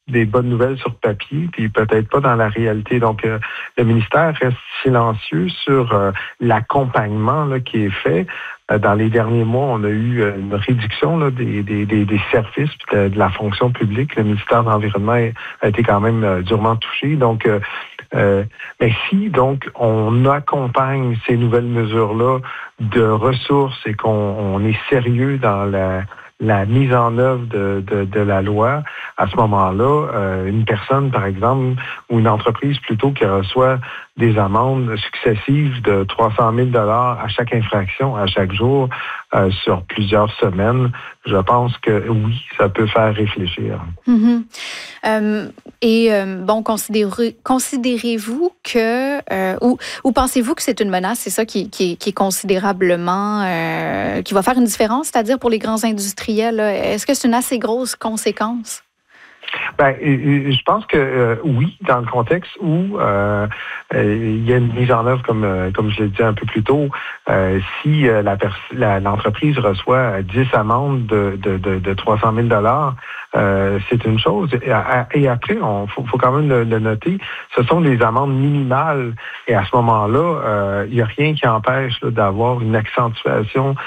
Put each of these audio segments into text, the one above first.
des bonnes nouvelles sur papier, puis peut-être pas dans la réalité. Donc, le ministère reste silencieux sur l'accompagnement là, qui est fait. Dans les derniers mois, on a eu une réduction là, des services de la fonction publique. Le ministère de l'Environnement a été quand même durement touché. Donc, mais si donc on accompagne ces nouvelles mesures-là de ressources et qu'on est sérieux dans la mise en œuvre de la loi, à ce moment-là, une personne, par exemple, ou une entreprise plutôt qui reçoit des amendes successives de 300 000 $ à chaque infraction, à chaque jour, sur plusieurs semaines, je pense que oui, ça peut faire réfléchir. Mm-hmm. Bon, considérez-vous que, ou pensez-vous que c'est une menace, c'est ça qui est considérablement, qui va faire une différence, c'est-à-dire pour les grands industriels, là, est-ce que c'est une assez grosse conséquence? Ben, je pense que oui, dans le contexte où il y a une mise en œuvre, comme je l'ai dit un peu plus tôt, si l'entreprise reçoit 10 amendes de 300 000 $, c'est une chose. Et après, faut quand même le noter, ce sont des amendes minimales. Et à ce moment-là, il n'y a rien qui empêche là, d'avoir une accentuation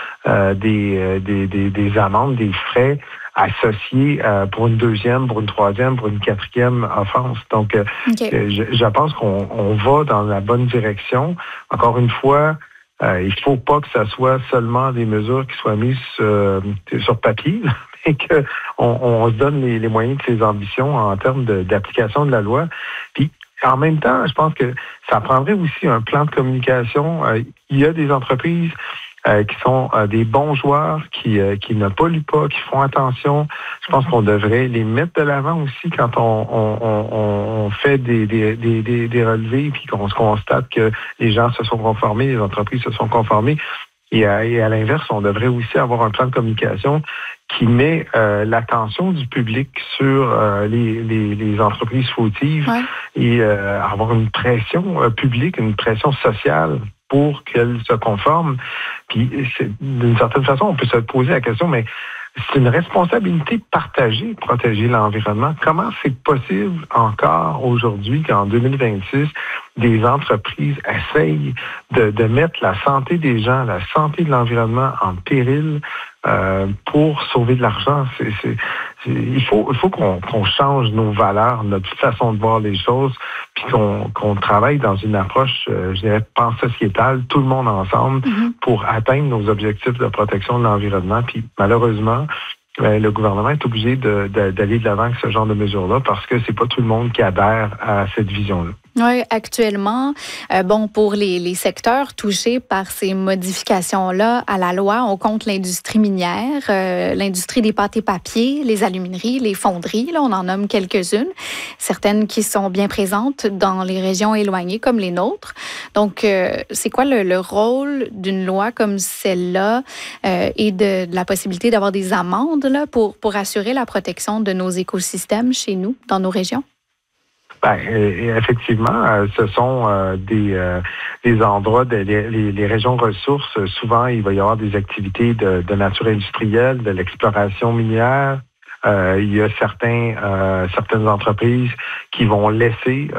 des amendes, des frais associés pour une deuxième, pour une troisième, pour une quatrième offense. Donc, je pense qu'on va dans la bonne direction. Encore une fois, il ne faut pas que ça soit seulement des mesures qui soient mises sur papier, mais qu'on se donne les moyens de ses ambitions en termes d'application de la loi. Puis, en même temps, je pense que ça prendrait aussi un plan de communication. Il y a des entreprises qui sont des bons joueurs, qui ne polluent pas, qui font attention. Je pense qu'on devrait les mettre de l'avant aussi quand on fait des relevés puis qu'on se constate que les gens se sont conformés, les entreprises se sont conformées. Et à l'inverse, on devrait aussi avoir un plan de communication qui met l'attention du public sur les entreprises fautives et avoir une pression publique, une pression sociale pour qu'elles se conforment. Puis, d'une certaine façon, on peut se poser la question, mais c'est une responsabilité partagée de protéger l'environnement. Comment c'est possible encore aujourd'hui qu'en 2026, des entreprises essayent de mettre la santé des gens, la santé de l'environnement en péril pour sauver de l'argent? Il faut qu'on change nos valeurs, notre façon de voir les choses, puis qu'on travaille dans une approche, je dirais, pan-sociétale, tout le monde ensemble, pour atteindre nos objectifs de protection de l'environnement. Puis malheureusement, le gouvernement est obligé d'aller de l'avant avec ce genre de mesures-là parce que c'est pas tout le monde qui adhère à cette vision-là. Oui, actuellement, pour les secteurs touchés par ces modifications-là à la loi, on compte l'industrie minière, l'industrie des pâtes et papiers, les alumineries, les fonderies, là, on en nomme quelques-unes, certaines qui sont bien présentes dans les régions éloignées comme les nôtres. Donc, c'est quoi le rôle d'une loi comme celle-là et de la possibilité d'avoir des amendes là, pour assurer la protection de nos écosystèmes chez nous, dans nos régions? Ben, effectivement, ce sont des endroits, les régions ressources. Souvent, il va y avoir des activités de nature industrielle, de l'exploration minière. Il y a certaines entreprises qui vont laisser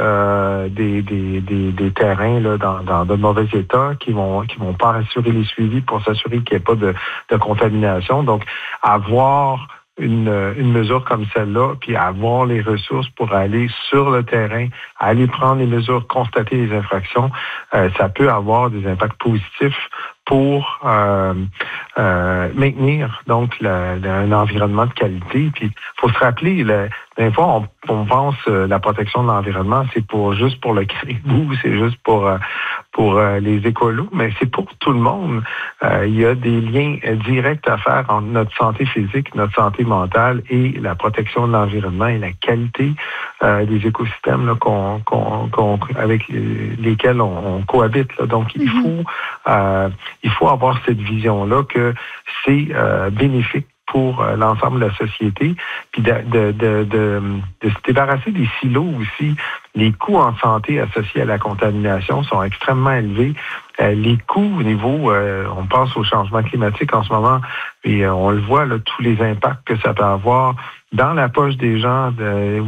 des terrains là, dans de mauvais état, qui vont pas assurer les suivis pour s'assurer qu'il n'y ait pas de contamination. Donc, avoir une mesure comme celle-là, puis avoir les ressources pour aller sur le terrain, aller prendre les mesures, constater les infractions, ça peut avoir des impacts positifs pour maintenir donc un environnement de qualité. Puis, faut se rappeler, des fois, on pense la protection de l'environnement, c'est juste pour le caribou, c'est juste pour les écolos, mais c'est pour tout le monde. Il y a des liens directs à faire entre notre santé physique, notre santé mentale et la protection de l'environnement et la qualité des écosystèmes là, avec lesquels on cohabite. Là. Donc, il faut avoir cette vision-là que c'est bénéfique pour l'ensemble de la société, puis de se débarrasser des silos aussi. Les coûts en santé associés à la contamination sont extrêmement élevés. Les coûts au niveau, on pense au changement climatique en ce moment, et on le voit, là, tous les impacts que ça peut avoir dans la poche des gens,